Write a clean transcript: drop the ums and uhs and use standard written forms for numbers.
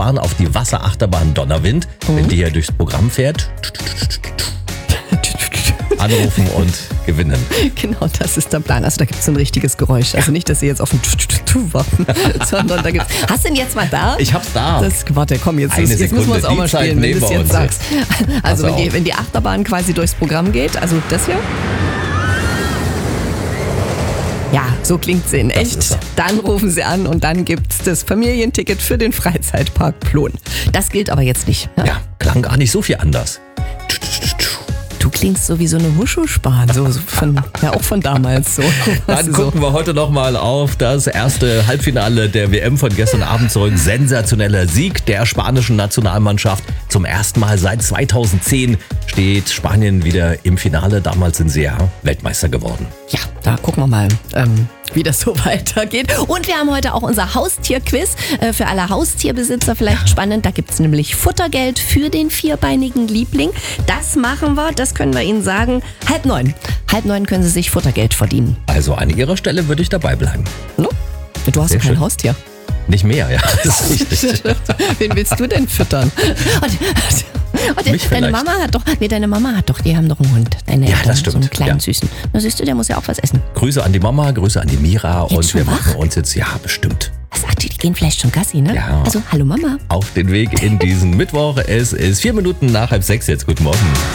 Achterbahn, auf die Wasserachterbahn Donnerwind. Wenn die hier durchs Programm fährt, anrufen und gewinnen. Genau, das ist der Plan. Also da gibt es ein richtiges Geräusch. Also nicht, dass Sie jetzt auf ein warten, sondern da gibt's. Hast du ihn jetzt mal da? Ich hab's da. Warte, komm, jetzt müssen wir es auch mal spielen, wenn du es jetzt sagst. Also wenn die Achterbahn quasi durchs Programm geht, also das hier. Ja, so klingt sie in echt. Dann rufen Sie an und dann gibt's das Familienticket für den Freizeitpark Plon. Das gilt aber jetzt nicht. Ne? Ja, klang gar nicht so viel anders. Du klingst so wie so eine Huschuspahn, auch von damals so. Dann gucken wir heute nochmal auf das erste Halbfinale der WM von gestern Abend zurück. Sensationeller Sieg der spanischen Nationalmannschaft. Zum ersten Mal seit 2010 steht Spanien wieder im Finale. Damals sind sie ja Weltmeister geworden. Ja, da gucken wir mal, wie das so weitergeht. Und wir haben heute auch unser Haustierquiz. Für alle Haustierbesitzer vielleicht spannend. Da gibt es nämlich Futtergeld für den vierbeinigen Liebling. Das machen wir, das können wir Ihnen sagen. 8:30. 8:30 können Sie sich Futtergeld verdienen. Also an Ihrer Stelle würde ich dabei bleiben. No? Du hast Sehr kein schön. Haustier. Nicht mehr, ja. Das ist richtig. Wen willst du denn füttern? Mich Deine vielleicht. Mama hat doch, die haben doch einen Hund. Deine Ja, Eltern, das stimmt. So einen kleinen Ja. Süßen. Na siehst du, der muss ja auch was essen. Grüße an die Mama, Grüße an die Mira und schon wir wach? machen uns jetzt, ja bestimmt, Was sagt die? Die gehen vielleicht schon Gassi, ne? Ja. Also, hallo Mama. auf den Weg in diesen Mittwoch. Es ist 4 Minuten nach 5:30 jetzt. Guten Morgen.